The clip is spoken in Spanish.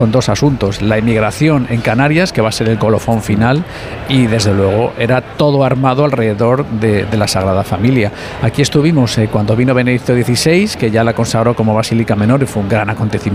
con dos asuntos: la emigración en Canarias, que va a ser el colofón final, y desde luego era todo armado alrededor de la Sagrada Familia. Aquí estuvimos cuando vino Benedicto XVI, que ya la consagró como Basílica Menor y fue un gran acontecimiento.